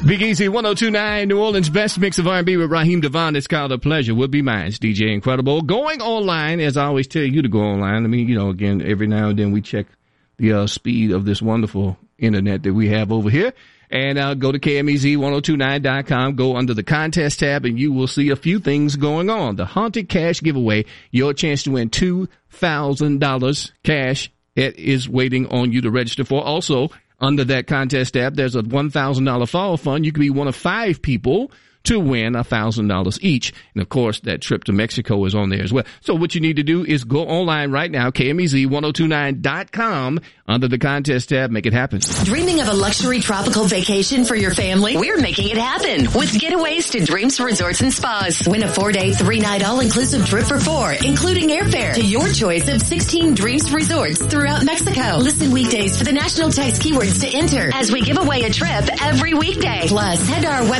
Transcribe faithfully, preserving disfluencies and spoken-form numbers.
Big Easy one oh two point nine, New Orleans' best mix of R and B with Raheem Devon. It's called A Pleasure Would Be Mine. It's D J Incredible. Going online, as I always tell you to go online. I mean, you know, again, every now and then we check the uh, speed of this wonderful internet that we have over here. And uh, go to K M E Z ten twenty-nine dot com, go under the contest tab, and you will see a few things going on. The Haunted Cash giveaway, your chance to win two thousand dollars cash. It is waiting on you to register for. Also, under that contest tab, there's a one thousand dollars fall fund. You could be one of five people to win one thousand dollars each. And, of course, that trip to Mexico is on there as well. So what you need to do is go online right now, K M E Z ten twenty-nine dot com, under the contest tab. Make it happen. Dreaming of a luxury tropical vacation for your family? We're making it happen with Getaways to Dreams Resorts and Spas. Win a four-day, three-night all-inclusive trip for four, including airfare, to your choice of sixteen Dreams Resorts throughout Mexico. Listen weekdays for the national text keywords to enter as we give away a trip every weekday. Plus, head to our website